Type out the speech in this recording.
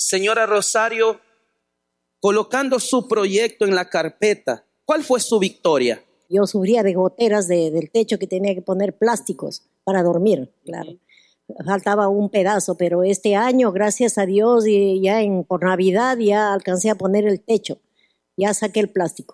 Señora Rosario, colocando su proyecto en la carpeta, ¿cuál fue su victoria? Yo sufría de goteras del techo que tenía que poner plásticos para dormir, claro. Faltaba un pedazo, pero este año, gracias a Dios, y por Navidad ya alcancé a poner el techo. Ya saqué el plástico.